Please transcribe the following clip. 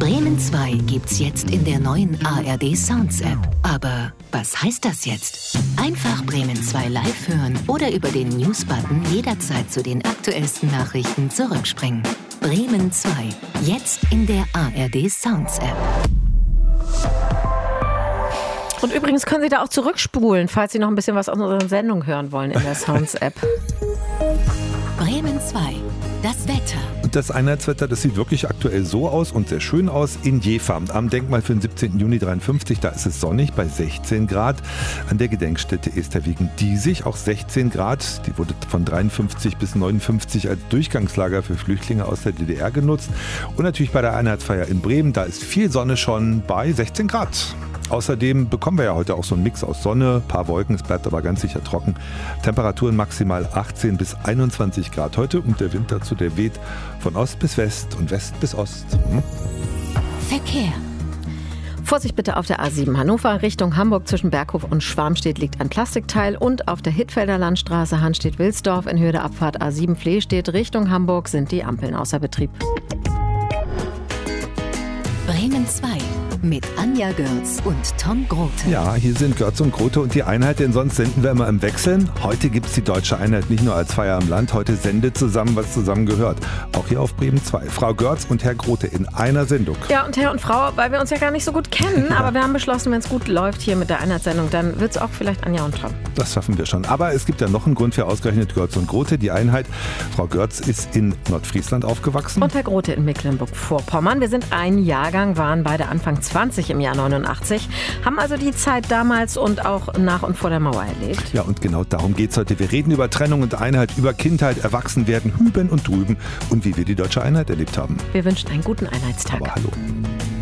Bremen 2 gibt's jetzt in der neuen ARD Sounds App. Aber was heißt das jetzt? Einfach Bremen 2 live hören oder über den News-Button jederzeit zu den aktuellsten Nachrichten zurückspringen. Bremen 2, jetzt in der ARD Sounds App. Und übrigens können Sie da auch zurückspulen, falls Sie noch ein bisschen was aus unserer Sendung hören wollen in der Sounds App. Bremen 2, das Wetter. Und das Einheitswetter, das sieht wirklich aktuell so aus und sehr schön aus in Jever. Am Denkmal für den 17. Juni 53, da ist es sonnig bei 16 Grad. An der Gedenkstätte Esterwigen-Diesig auch 16 Grad. Die wurde von 53 bis 59 als Durchgangslager für Flüchtlinge aus der DDR genutzt. Und natürlich bei der Einheitsfeier in Bremen, da ist viel Sonne schon bei 16 Grad. Außerdem bekommen wir ja heute auch so einen Mix aus Sonne, paar Wolken, es bleibt aber ganz sicher trocken. Temperaturen maximal 18 bis 21 Grad heute und der Wind dazu, der weht von Ost bis West und West bis Ost. Verkehr. Vorsicht bitte auf der A7 Hannover Richtung Hamburg zwischen Berghof und Schwarmstedt liegt ein Plastikteil und auf der Hittfelder Landstraße Hanstedt-Wilsdorf in Höhe der Abfahrt A7 Flehstedt Richtung Hamburg sind die Ampeln außer Betrieb. Bremen 2 mit Anja Görz und Tom Grote. Ja, hier sind Görz und Grote und die Einheit, denn sonst senden wir immer im Wechseln. Heute gibt es die Deutsche Einheit nicht nur als Feier im Land, heute sendet zusammen, was zusammen gehört. Auch hier auf Bremen 2. Frau Görz und Herr Grote in einer Sendung. Ja, und Herr und Frau, weil wir uns ja gar nicht so gut kennen, aber wir haben beschlossen, wenn es gut läuft hier mit der Einheitssendung, dann wird es auch vielleicht Anja und Tom. Das schaffen wir schon. Aber es gibt ja noch einen Grund für ausgerechnet Görz und Grote. Die Einheit, Frau Görz ist in Nordfriesland aufgewachsen. Und Herr Grote in Mecklenburg-Vorpommern. Wir sind ein Jahrgang, waren beide Anfang 20 im Jahr 89, haben also die Zeit damals und auch nach und vor der Mauer erlebt. Ja, und genau darum geht's heute. Wir reden über Trennung und Einheit, über Kindheit, Erwachsenwerden, hüben und drüben und wie wir die Deutsche Einheit erlebt haben. Wir wünschen einen guten Einheitstag. Aber hallo.